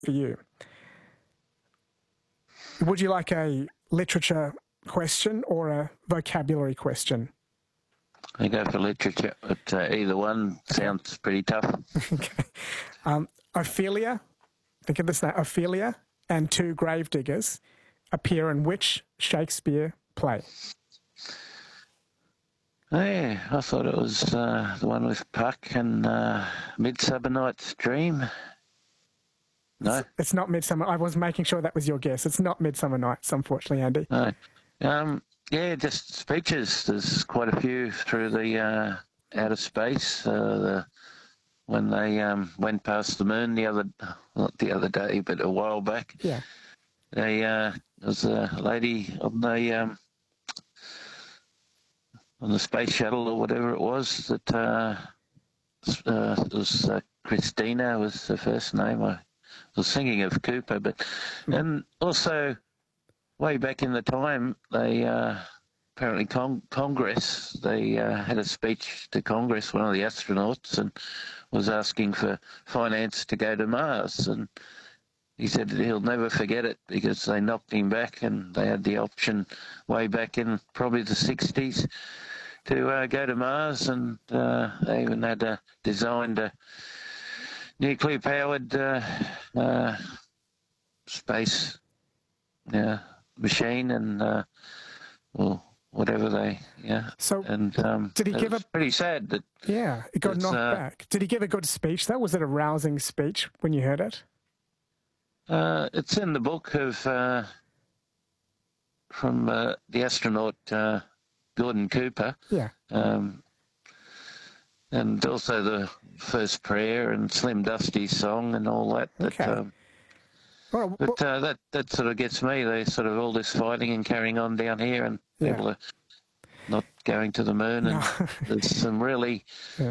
for you. Would you like a literature question or a vocabulary question? I go for literature, but either one sounds pretty tough. Okay. Ophelia, think of this now, Ophelia and two gravediggers appear in which Shakespeare play? Oh, yeah, I thought it was the one with Puck and Midsummer Night's Dream. No? It's not Midsummer. I was making sure that was your guess. It's not Midsummer Nights, unfortunately, Andy. No. Yeah, just speeches. There's quite a few through the outer space. When they went past the moon not the other day, but a while back. Yeah. There was a lady on the space shuttle or whatever it was that it was Christina was the first name. I was thinking of Cooper, and also way back in the time, they apparently Congress, they had a speech to Congress, one of the astronauts, and was asking for finance to go to Mars. And he said he'll never forget it because they knocked him back, and they had the option way back in probably the 60s to go to Mars, and they even had designed a nuclear-powered space machine, and whatever they, So and did he give pretty sad that it got knocked back. Did he give a good speech though? Was it a rousing speech when you heard it? It's in the book of from the astronaut Gordon Cooper. Yeah. And also the first prayer and Slim Dusty's song and all that. Okay. That sort of gets me. They sort of all this fighting and carrying on down here, and people are not going to the moon, and there's some really